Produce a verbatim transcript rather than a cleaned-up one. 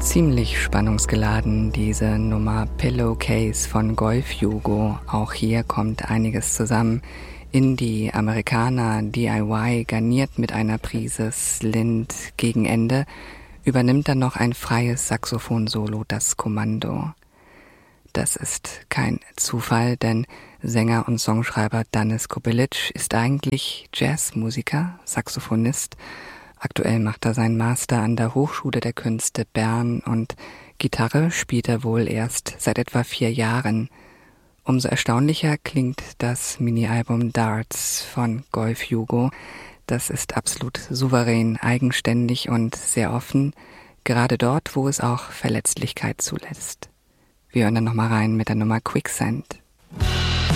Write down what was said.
Ziemlich spannungsgeladen, diese Nummer Pillowcase von Golf Jugo. Auch hier kommt einiges zusammen. Indie, Amerikaner, D I Y, garniert mit einer Prise Slint. Gegen Ende übernimmt dann noch ein freies Saxophon-Solo das Kommando. Das ist kein Zufall, denn Sänger und Songschreiber Danis Kubilic ist eigentlich Jazzmusiker, Saxophonist. Aktuell macht er seinen Master an der Hochschule der Künste Bern und Gitarre spielt er wohl erst seit etwa vier Jahren. Umso erstaunlicher klingt das Mini-Album Darts von Golf Jugo. Das ist absolut souverän, eigenständig und sehr offen, gerade dort, wo es auch Verletzlichkeit zulässt. Wir hören dann nochmal rein mit der Nummer Quicksand.